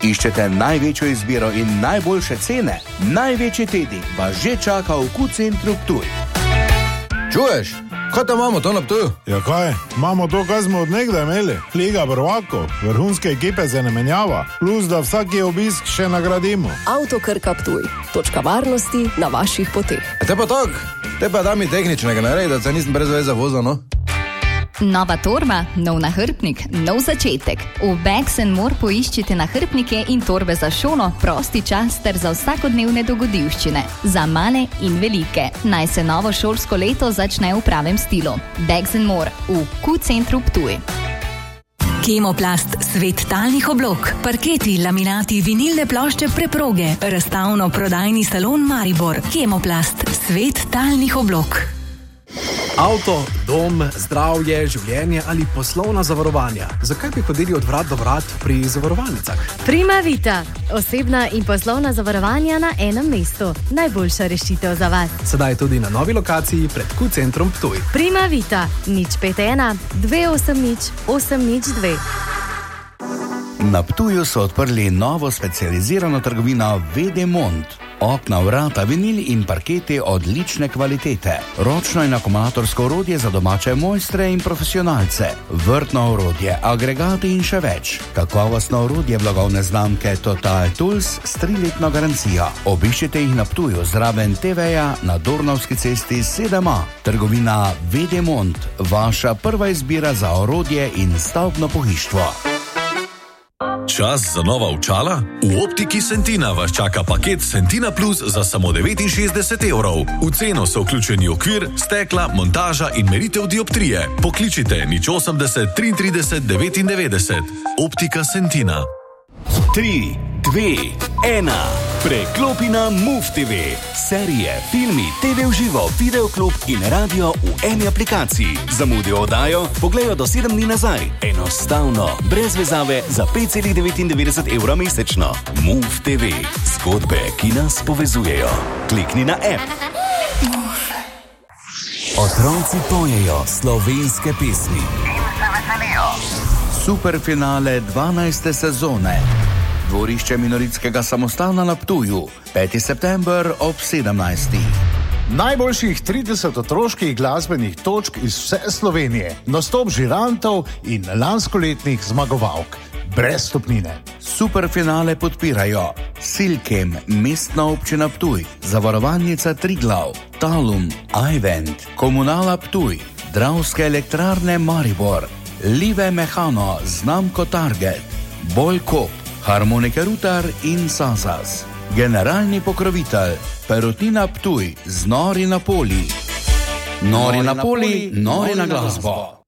Iščete največjo izbiro in najboljše cene? Največji tednik vas že čaka v Q-centru Ptuj. Čuješ? Kaj tam imamo to na Ptuju? Ja kaj? Imamo to, kaj smo od nekdaj imeli. Liga prvakov, vrhunske ekipe se ne menjava, plus da vsaki obisk še nagradimo. Avto Krka Ptuj. Točka varnosti na vaših poteh. Te pa tak, te pa da mi tehničnega naredi, da se nisem brez veze vozil, no? Nova torba, nov nahrbtnik, nov začetek. V Bags & More poiščite nahrbtnike in torbe za šolo, prosti čas ter za vsakodnevne dogodivščine. Za male in velike. Naj se novo šolsko leto začne v pravem stilu. Bags & More v Q-centru Ptuj. Kemoplast, svet talnih oblog, parketi, laminati, vinilne plošče, preproge, razstavno-prodajni salon Maribor. Kemoplast, svet talnih oblog. Avto, dom, zdravje, življenje ali poslovna zavarovanja. Zakaj bi hodili od vrat do vrat pri zavarovalnicah? Prima Vita. Osebna in poslovna zavarovanja na enem mestu. Najboljša rešitev za vas. Sedaj tudi na novi lokaciji pred Q-centrom Ptuj. Prima Vita. 051 280 802. Na Ptuju so odprli novo specializirano trgovino Vedemont. Okna, vrata, vinil in parketi odlične kvalitete. Ročno in akumulatorsko orodje za domače mojstre in profesionalce. Vrtno orodje, agregati in še več. Kakovostno orodje blagovne znamke Total Tools s 3-letno garancijo. Obiščite jih na Ptuju zraven TV-ja na Dornavski cesti 7A. Trgovina Vedemont. Vaša prva izbira za orodje in stavbno pohištvo. Čas za nova očala? V optiki Sentina vas čaka paket Sentina Plus za samo 69 evrov. V ceno so vključeni okvir, stekla, montaža in meritev dioptrije. Pokličite 080 33 99. Optika Sentina. 3, 2, 1. Preklopi na MOVE TV. Serije, filmi, TV v živo, videoklub in radio v eni aplikaciji. Zamudijo oddajo, pogledajo do 7 dni nazaj. Enostavno, brez vezave, za 5,99 evra mesečno. MOVE TV. Zgodbe, ki nas povezujejo. Klikni na app. Otroci pojejo slovenske pesmi. In se veselijo. Superfinale 12. sezone. Dvorišče minoritskega samostana na Ptuju. 5. september ob 17. Najboljših 30 otroških glasbenih točk iz vse Slovenije. Nastop žirantov in lanskoletnih zmagovalk. Brez stopnine. Superfinale podpirajo Silkem, Mestna občina Ptuj, Zavarovalnica Triglav, Talum, iVent, Komunala Ptuj, Dravske elektrarne Maribor, Live Mehano, znamko Target, Bolkop, Harmonike Rutar in Sazas. Generalni pokrovitelj Perutnina Ptuj z Nori na Poli. Nori na Poli, nori na glasbo.